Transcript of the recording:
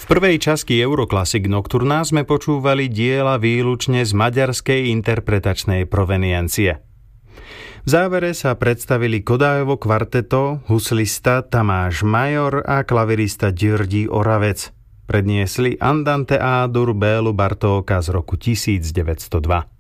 prvej časti Euroclassic Nocturna sme počúvali diela výlučne z maďarskej interpretačnej proveniencie. V závere sa predstavili Kodájovo kvarteto, huslista Tamáš Major a klavirista György Oravec. Predniesli Andante A-dur Bélu Bartóka z roku 1902.